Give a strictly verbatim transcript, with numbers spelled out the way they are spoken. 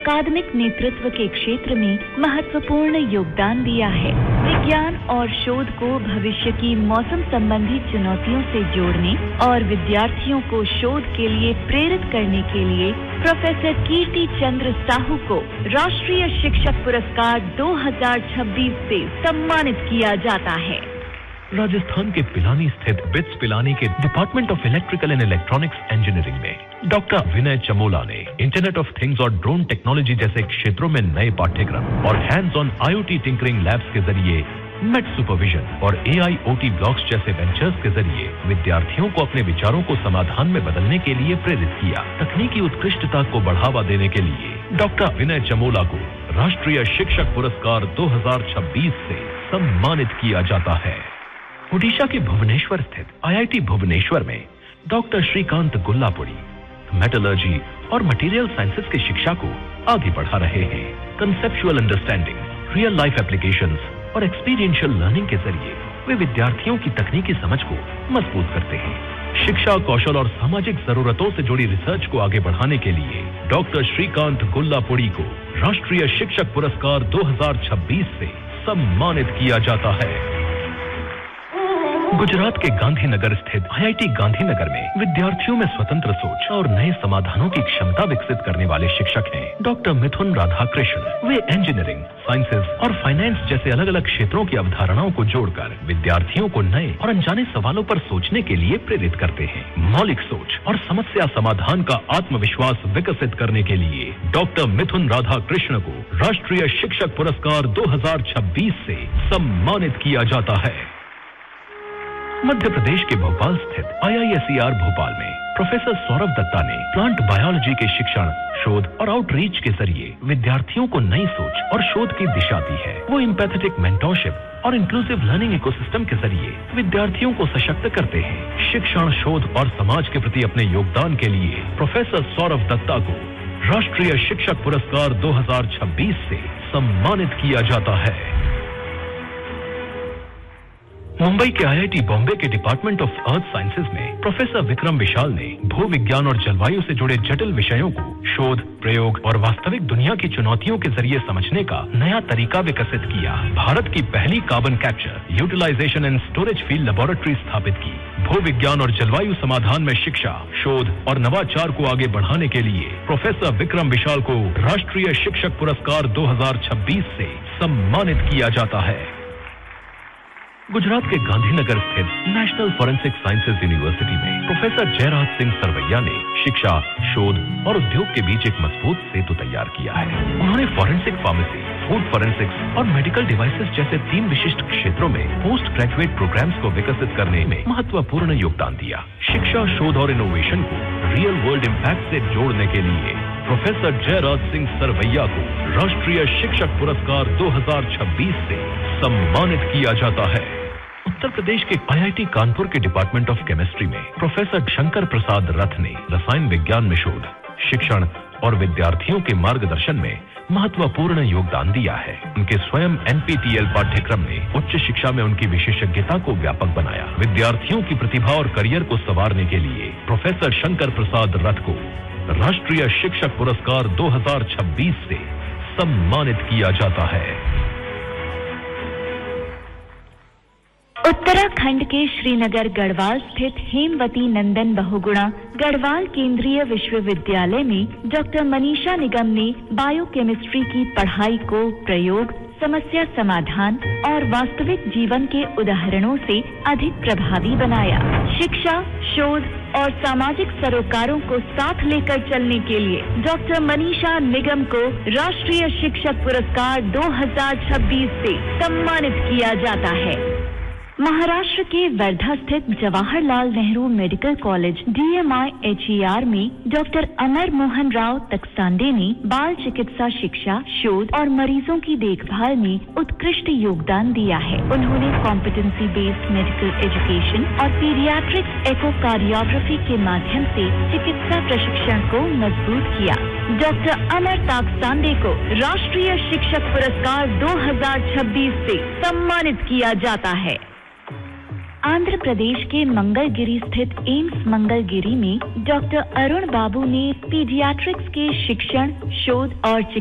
अकादमिक नेतृत्व के क्षेत्र में महत्वपूर्ण योगदान दिया है। विज्ञान और शोध को भविष्य की मौसम संबंधी चुनौतियों से जोड़ने और विद्यार्थियों को शोध के लिए प्रेरित करने के लिए प्रोफेसर कीर्ति चंद्र साहू को राष्ट्रीय शिक्षक पुरस्कार दो हज़ार छब्बीस से सम्मानित किया जाता है। राजस्थान के पिलानी स्थित बिट्स पिलानी के department of electrical and electronics engineering में डॉक्टर विनय चमोला ने इंटरनेट ऑफ थिंग्स और ड्रोन टेक्नोलॉजी जैसे क्षेत्रों में नए पाठ्यक्रम और hands on IoT tinkering labs के जरिए मेट सुपरविजन और एआईओटी ब्लॉक्स जैसे वेंचर्स के जरिए विद्यार्थियों को अपने विचारों को समाधान में बदलने के लिए प्रेरित किया। तकनीकी उत्कृष्टता को बढ़ावा देने के लिए डॉक्टर विनय चमोला को राष्ट्रीय शिक्षक पुरस्कार दो हज़ार छब्बीस से सम्मानित किया जाता है। ओडिशा के भुवनेश्वर स्थित आईआईटी भुवनेश्वर में डॉक्टर श्रीकांत गुल्लापुड़ी मेटलर्जी और मटेरियल साइंसेज की शिक्षा को आगे बढ़ा रहे हैं। Conceptual understanding, real life applications और एक्सपीरियंशियल लर्निंग के जरिए वे विद्यार्थियों की तकनीकी समझ को मजबूत करते हैं। शिक्षा, कौशल और सामाजिक जरूरतों से जुड़ी रिसर्च को आगे बढ़ाने के लिए डॉक्टर श्रीकांत गुल्लापुड़ी को राष्ट्रीय शिक्षक पुरस्कार दो हज़ार छब्बीस से सम्मानित किया जाता है। गुजरात के गांधीनगर स्थित आईआईटी गांधीनगर में विद्यार्थियों में स्वतंत्र सोच और नए समाधानों की क्षमता विकसित करने वाले शिक्षक हैं डॉक्टर मिथुन राधाकृष्ण। वे इंजीनियरिंग, साइंसेज और फाइनेंस जैसे अलग अलग क्षेत्रों की अवधारणाओं को जोड़कर विद्यार्थियों को नए और अनजाने सवालों पर सोचने के लिए प्रेरित करते हैं। मौलिक सोच और समस्या समाधान का आत्मविश्वास विकसित करने के लिए डॉक्टर मिथुन राधाकृष्ण को राष्ट्रीय शिक्षक पुरस्कार दो हज़ार छब्बीस से सम्मानित किया जाता है। मध्य प्रदेश के भोपाल स्थित आईआईएसईआर भोपाल में प्रोफेसर सौरभ दत्ता ने प्लांट बायोलॉजी के शिक्षण, शोध और आउटरीच के जरिए विद्यार्थियों को नई सोच और शोध की दिशा दी है। वो एम्पैथेटिक मेंटरशिप और इंक्लूसिव लर्निंग इकोसिस्टम के जरिए विद्यार्थियों को सशक्त करते हैं। शिक्षण, शोध और समाज के प्रति अपने योगदान के लिए प्रोफेसर सौरभ दत्ता को राष्ट्रीय शिक्षक पुरस्कार दो हज़ार छब्बीस से सम्मानित किया जाता है। मुंबई के आईआईटी बॉम्बे के डिपार्टमेंट ऑफ अर्थ साइंसेज में प्रोफेसर विक्रम विशाल ने भूविज्ञान और जलवायु से जुड़े जटिल विषयों को शोध, प्रयोग और वास्तविक दुनिया की चुनौतियों के जरिए समझने का नया तरीका विकसित किया। भारत की पहली carbon capture, utilisation and storage field laboratory स्थापित की। भूविज्ञान और जलवायु समाधान में शिक्षा, शोध और नवाचार को आगे बढ़ाने के लिए प्रोफेसर विक्रम विशाल को राष्ट्रीय शिक्षक पुरस्कार दो हज़ार छब्बीस से सम्मानित किया जाता है। गुजरात के गांधीनगर स्थित नेशनल फॉरेंसिक साइंसेज यूनिवर्सिटी में प्रोफेसर जयराज सिंह सरवैया ने शिक्षा, शोध और उद्योग के बीच एक मजबूत सेतु तैयार किया है। उन्होंने फॉरेंसिक फार्मेसी, फूड फॉरेंसिक्स और मेडिकल डिवाइसेस जैसे तीन विशिष्ट क्षेत्रों में पोस्ट ग्रेजुएट प्रोग्राम्स को विकसित करने में महत्वपूर्ण योगदान दिया। शिक्षा, शोध और इनोवेशन को रियल वर्ल्ड इम्पैक्ट से जोड़ने के लिए प्रोफेसर जयराज सिंह सरवैया को राष्ट्रीय शिक्षक पुरस्कार दो हज़ार छब्बीस से सम्मानित किया जाता है। उत्तर प्रदेश के आईआईटी कानपुर के डिपार्टमेंट ऑफ केमिस्ट्री में प्रोफेसर शंकर प्रसाद रथ ने रसायन विज्ञान में शोध, शिक्षण और विद्यार्थियों के मार्गदर्शन में महत्वपूर्ण योगदान दिया है। उनके स्वयं एनपीटीईएल पाठ्यक्रम ने उच्च शिक्षा में उनकी विशेषज्ञता को व्यापक बनाया। विद्यार्थियों की प्रतिभा और करियर को संवारने के लिए प्रोफेसर शंकर प्रसाद रथ को राष्ट्रीय शिक्षक पुरस्कार दो हज़ार छब्बीस से सम्मानित किया जाता है। उत्तराखंड के श्रीनगर गढ़वाल स्थित हेमवती नंदन बहुगुणा गढ़वाल केंद्रीय विश्वविद्यालय में डॉक्टर मनीषा निगम ने बायोकेमिस्ट्री की पढ़ाई को प्रयोग, समस्या समाधान और वास्तविक जीवन के उदाहरणों से अधिक प्रभावी बनाया। शिक्षा, शोध और सामाजिक सरोकारों को साथ लेकर चलने के लिए डॉक्टर मनीषा निगम को राष्ट्रीय शिक्षक पुरस्कार दो हज़ार छब्बीस से सम्मानित किया जाता है। महाराष्ट्र के वर्धा स्थित जवाहरलाल नेहरू मेडिकल कॉलेज डीएमआईएचईआर में डॉक्टर अमर मोहन राव तकसांडे ने बाल चिकित्सा शिक्षा, शोध और मरीजों की देखभाल में उत्कृष्ट योगदान दिया है। उन्होंने कॉम्पिटेंसी बेस्ड मेडिकल एजुकेशन और पीडियाट्रिक्स एकोकार्डियोग्राफी के माध्यम से चिकित्सा प्रशिक्षण को मजबूत किया। डॉक्टर अमर ताकसांडे को राष्ट्रीय शिक्षक पुरस्कार दो हज़ार छब्बीस से सम्मानित किया जाता है। आंध्र प्रदेश के मंगलगिरी स्थित एम्स मंगलगिरी में डॉक्टर अरुण बाबू ने पीडियाट्रिक्स के शिक्षण, शोध और